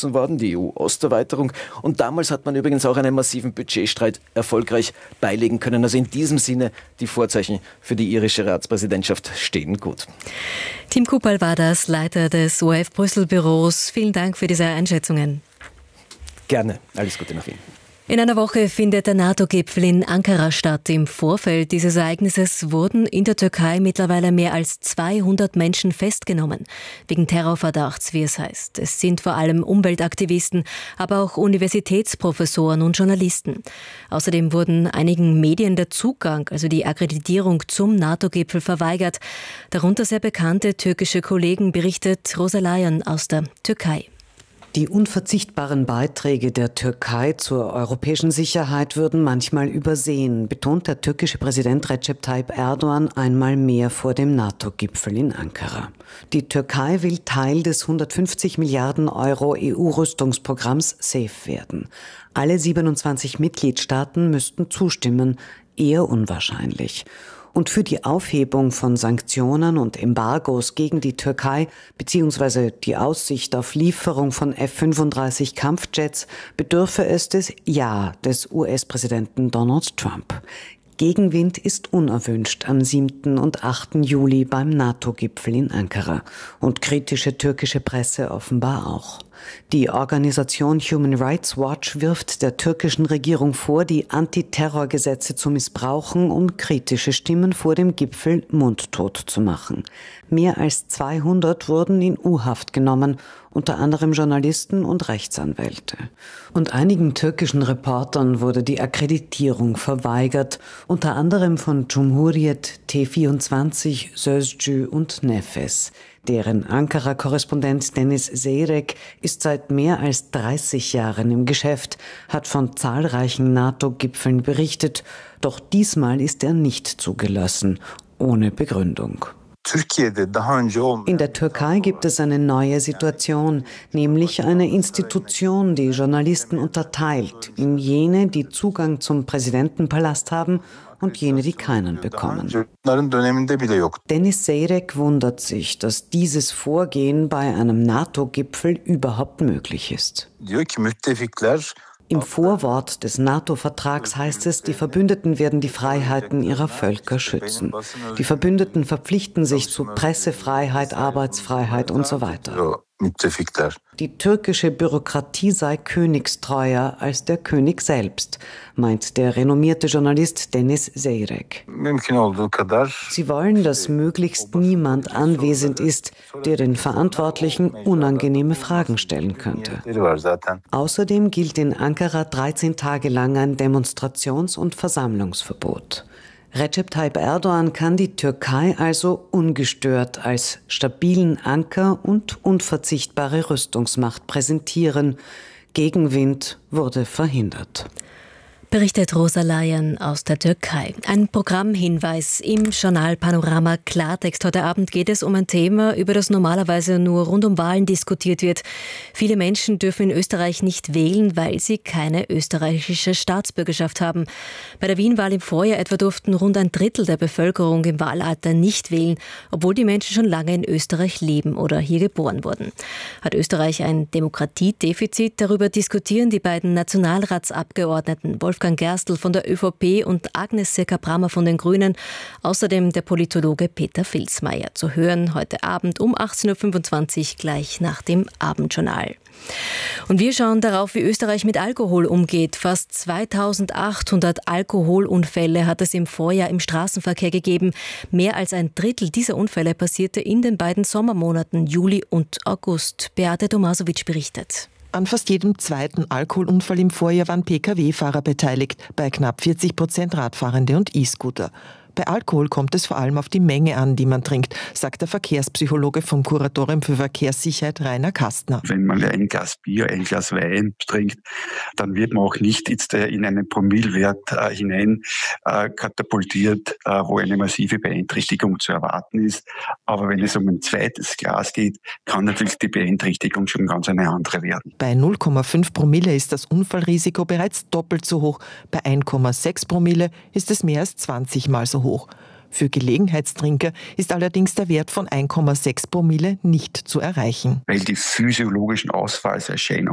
beschlossen worden, die EU-Osterweiterung. Und damals hat man übrigens auch einen massiven Budgetstreit erfolgreich beilegen können. Also in diesem Sinne, die Vorzeichen für die irische Ratspräsidentschaft stehen gut. Tim Kupal war das, Leiter des ORF-Brüssel-Büros. Vielen Dank für diese Einschätzungen. Gerne. Alles Gute nach Wien. In einer Woche findet der NATO-Gipfel in Ankara statt. Im Vorfeld dieses Ereignisses wurden in der Türkei mittlerweile mehr als 200 Menschen festgenommen. Wegen Terrorverdachts, wie es heißt. Es sind vor allem Umweltaktivisten, aber auch Universitätsprofessoren und Journalisten. Außerdem wurden einigen Medien der Zugang, also die Akkreditierung zum NATO-Gipfel verweigert. Darunter sehr bekannte türkische Kollegen, berichtet Rosa Layan aus der Türkei. Die unverzichtbaren Beiträge der Türkei zur europäischen Sicherheit würden manchmal übersehen, betont der türkische Präsident Recep Tayyip Erdogan einmal mehr vor dem NATO-Gipfel in Ankara. Die Türkei will Teil des 150 Milliarden Euro EU-Rüstungsprogramms SAFE werden. Alle 27 Mitgliedstaaten müssten zustimmen, eher unwahrscheinlich. Und für die Aufhebung von Sanktionen und Embargos gegen die Türkei bzw. die Aussicht auf Lieferung von F-35 Kampfjets bedürfe es des Ja des US-Präsidenten Donald Trump. Gegenwind ist unerwünscht am 7. und 8. Juli beim NATO-Gipfel in Ankara und kritische türkische Presse offenbar auch. Die Organisation Human Rights Watch wirft der türkischen Regierung vor, die Antiterrorgesetze zu missbrauchen, um kritische Stimmen vor dem Gipfel mundtot zu machen. Mehr als 200 wurden in U-Haft genommen, unter anderem Journalisten und Rechtsanwälte. Und einigen türkischen Reportern wurde die Akkreditierung verweigert, unter anderem von Cumhuriyet, T24, Sözcü und Nefes. Deren Ankara-Korrespondent Deniz Seyrek ist seit mehr als 30 Jahren im Geschäft, hat von zahlreichen NATO-Gipfeln berichtet, doch diesmal ist er nicht zugelassen, ohne Begründung. In der Türkei gibt es eine neue Situation, nämlich eine Institution, die Journalisten unterteilt in jene, die Zugang zum Präsidentenpalast haben und jene, die keinen bekommen. Deniz Seyrek wundert sich, dass dieses Vorgehen bei einem NATO-Gipfel überhaupt möglich ist. Im Vorwort des NATO-Vertrags heißt es, die Verbündeten werden die Freiheiten ihrer Völker schützen. Die Verbündeten verpflichten sich zu Pressefreiheit, Arbeitsfreiheit und so weiter. Die türkische Bürokratie sei königstreuer als der König selbst, meint der renommierte Journalist Deniz Seyrek. Sie wollen, dass möglichst niemand anwesend ist, der den Verantwortlichen unangenehme Fragen stellen könnte. Außerdem gilt in Ankara 13 Tage lang ein Demonstrations- und Versammlungsverbot. Recep Tayyip Erdogan kann die Türkei also ungestört als stabilen Anker und unverzichtbare Rüstungsmacht präsentieren. Gegenwind wurde verhindert. Berichtet Rosa Layan aus der Türkei. Ein Programmhinweis im Journal Panorama Klartext. Heute Abend geht es um ein Thema, über das normalerweise nur rund um Wahlen diskutiert wird. Viele Menschen dürfen in Österreich nicht wählen, weil sie keine österreichische Staatsbürgerschaft haben. Bei der Wien-Wahl im Vorjahr etwa durften rund ein Drittel der Bevölkerung im Wahlalter nicht wählen, obwohl die Menschen schon lange in Österreich leben oder hier geboren wurden. Hat Österreich ein Demokratiedefizit? Darüber diskutieren die beiden Nationalratsabgeordneten Wolfgang Gerstl von der ÖVP und Agnes Secker-Brammer von den Grünen. Außerdem der Politologe Peter Vilsmeier. Zu hören heute Abend um 18.25 Uhr gleich nach dem Abendjournal. Und wir schauen darauf, wie Österreich mit Alkohol umgeht. Fast 2800 Alkoholunfälle hat es im Vorjahr im Straßenverkehr gegeben. Mehr als ein Drittel dieser Unfälle passierte in den beiden Sommermonaten Juli und August. Beate Tomasovic berichtet. An fast jedem zweiten Alkoholunfall im Vorjahr waren Pkw-Fahrer beteiligt, bei knapp 40% Radfahrende und E-Scooter. Bei Alkohol kommt es vor allem auf die Menge an, die man trinkt, sagt der Verkehrspsychologe vom Kuratorium für Verkehrssicherheit Rainer Kastner. Wenn man ein Glas Bier, ein Glas Wein trinkt, dann wird man auch nicht jetzt in einen Promillewert hinein katapultiert, wo eine massive Beeinträchtigung zu erwarten ist. Aber wenn es um ein zweites Glas geht, kann natürlich die Beeinträchtigung schon ganz eine andere werden. Bei 0,5 Promille ist das Unfallrisiko bereits doppelt so hoch. Bei 1,6 Promille ist es mehr als 20 Mal so hoch. Für Gelegenheitstrinker ist allerdings der Wert von 1,6 Promille nicht zu erreichen. Weil die physiologischen Ausfallserscheinungen